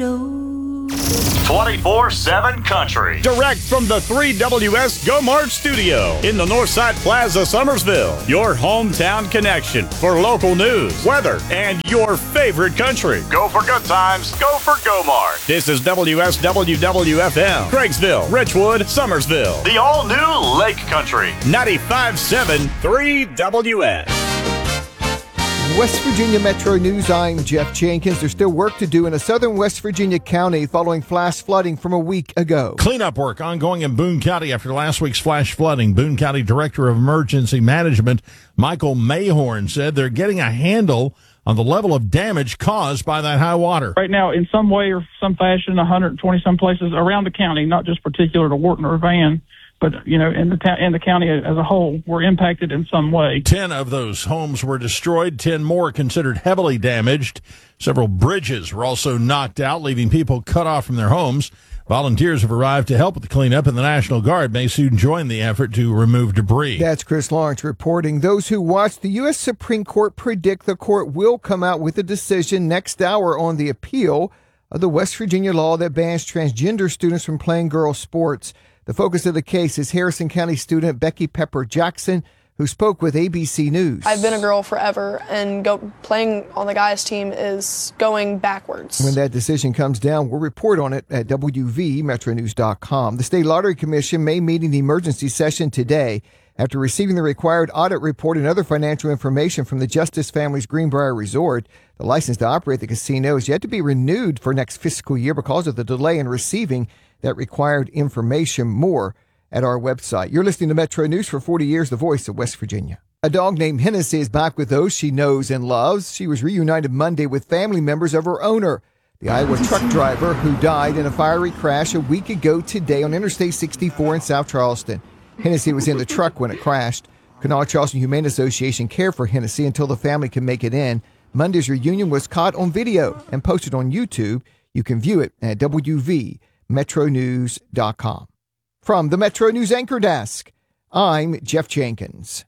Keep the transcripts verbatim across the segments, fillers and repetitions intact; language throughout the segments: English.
twenty-four seven Country. Direct from the three W S Go Mart studio in the Northside Plaza, Summersville. Your hometown connection for local news, weather, and your favorite country. Go for good times. Go for Go Mart. This is W S W W F M, Craigsville, Richwood, Summersville. The all-new Lake Country. ninety-five point seven three W S. West Virginia Metro News, I'm Jeff Jenkins. There's still work to do in a southern West Virginia county following flash flooding from a week ago. Cleanup work ongoing in Boone County after last week's flash flooding. Boone County Director of Emergency Management, Michael Mayhorn, said they're getting a handle on the level of damage caused by that high water. Right now, in some way or some fashion, one hundred twenty some places around the county, not just particular to Wharton or Van, but, you know, in the ta- in the county as a whole, were impacted in some way. Ten of those homes were destroyed, ten more considered heavily damaged. Several bridges were also knocked out, leaving people cut off from their homes. Volunteers have arrived to help with the cleanup, and the National Guard may soon join the effort to remove debris. That's Chris Lawrence reporting. Those who watch the U S Supreme Court predict the court will come out with a decision next hour on the appeal of the West Virginia law that bans transgender students from playing girls' sports. The focus of the case is Harrison County student Becky Pepper Jackson, who spoke with A B C News. I've been a girl forever, and go, playing on the guys' team is going backwards. When that decision comes down, we'll report on it at W V Metro News dot com. The State Lottery Commission may meet in the emergency session today after receiving the required audit report and other financial information from the Justice Family's Greenbrier Resort. The license to operate the casino is yet to be renewed for next fiscal year because of the delay in receiving that required information. More at our website. You're listening to Metro News, for forty years, the voice of West Virginia. A dog named Hennessy is back with those she knows and loves. She was reunited Monday with family members of her owner, the Iowa truck driver who died in a fiery crash a week ago today on Interstate sixty-four in South Charleston. Hennessy was in the truck when it crashed. Kanawha Charleston Humane Association cared for Hennessy until the family could make it in. Monday's reunion was caught on video and posted on YouTube. You can view it at W V Metro News dot com. From the Metro News Anchor Desk, I'm Jeff Jenkins.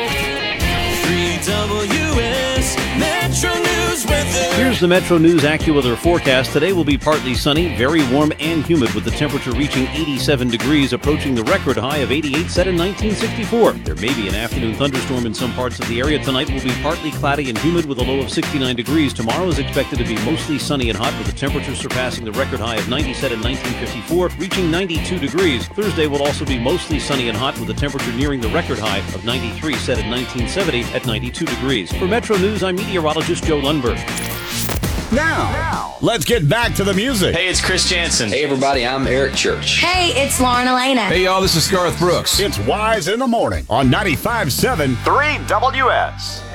three W S Metro News weather. Here's the Metro News AccuWeather forecast. Today will be partly sunny, very warm and humid, with the temperature reaching eighty-seven degrees, approaching the record high of eighty-eight set in nineteen sixty-four. There may be an afternoon thunderstorm in some parts of the area. Tonight will be partly cloudy and humid with a low of sixty-nine degrees. Tomorrow is expected to be mostly sunny and hot, with the temperature surpassing the record high of ninety set in nineteen fifty-four, reaching ninety-two degrees. Thursday will also be mostly sunny and hot, with the temperature nearing the record high of ninety-three set in nineteen seventy at ninety-two degrees. For Metro News, I'm meteorologist Joe Lundberg. Now, now, let's get back to the music. Hey, it's Chris Jansen. Hey, everybody, I'm Eric Church. Hey, it's Lauren Elena. Hey, y'all, this is Garth Brooks. It's Wise in the Morning on ninety-five point seven three W S.